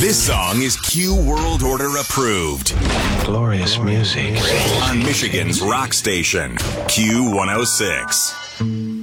This song is Q World Order approved. Glorious music. On Michigan's rock station, Q106.